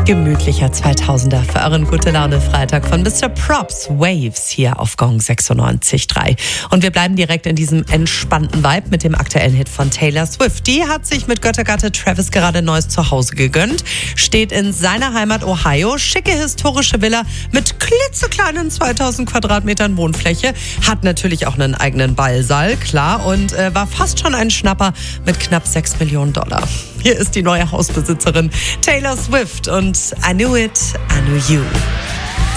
Gemütlicher 2000er für euren gute Laune Freitag von Mr. Props Waves hier auf Gong 96.3. Und wir bleiben direkt in diesem entspannten Vibe mit dem aktuellen Hit von Taylor Swift. Die hat sich mit Göttergatte Travis gerade ein neues Zuhause gegönnt, steht in seiner Heimat Ohio, schicke historische Villa mit klitzekleinen 2000 Quadratmetern Wohnfläche, hat natürlich auch einen eigenen Ballsaal, klar, und war fast schon ein Schnapper mit knapp $6 Millionen. Hier ist die neue Hausbesitzerin Taylor Swift und I Knew It, I Knew You.